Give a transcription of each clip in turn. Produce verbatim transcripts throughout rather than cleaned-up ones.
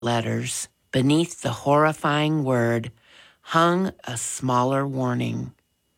letters. Beneath the horrifying word hung a smaller warning.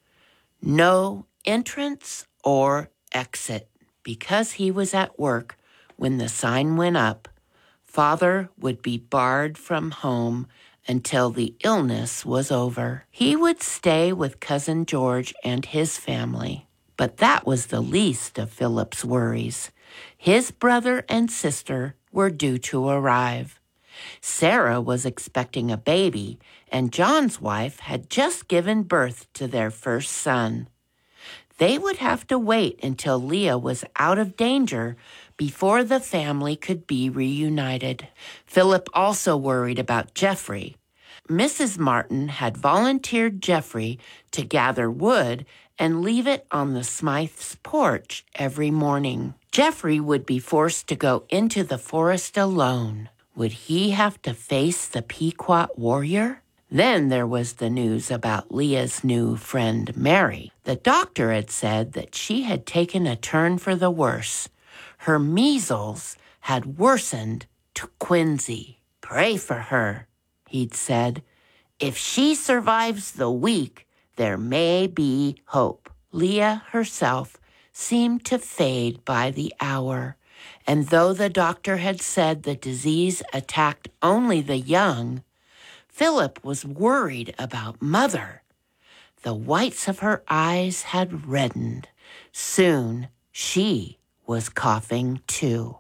No entrance or exit. Because he was at work when the sign went up, Father would be barred from home until the illness was over. He would stay with Cousin George and his family. But that was the least of Philip's worries. His brother and sister were due to arrive. Sarah was expecting a baby, and John's wife had just given birth to their first son. They would have to wait until Leah was out of danger before the family could be reunited. Philip also worried about Jeffrey. Missus Martin had volunteered Jeffrey to gather wood and leave it on the Smythe's porch every morning. Jeffrey would be forced to go into the forest alone. Would he have to face the Pequot warrior? Then there was the news about Leah's new friend, Mary. The doctor had said that she had taken a turn for the worse. Her measles had worsened to quinsy. Pray for her, he'd said. If she survives the week, there may be hope. Leah herself seemed to fade by the hour, and though the doctor had said the disease attacked only the young, Philip was worried about Mother. The whites of her eyes had reddened. Soon she was coughing too.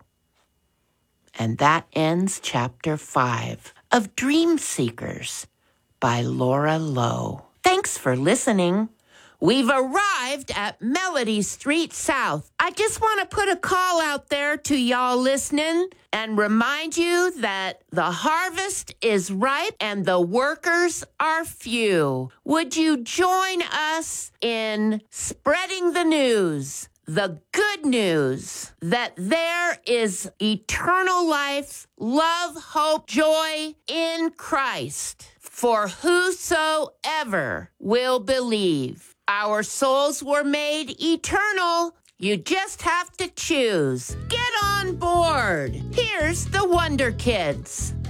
And that ends chapter five of Dream Seekers by Laura Lowe. Thanks for listening. We've arrived at Melody Street South. I just want to put a call out there to y'all listening and remind you that the harvest is ripe and the workers are few. Would you join us in spreading the news, the good news, that there is eternal life, love, hope, joy in Christ for whosoever will believe? Our souls were made eternal. You just have to choose. Get on board. Here's the Wonder Kids.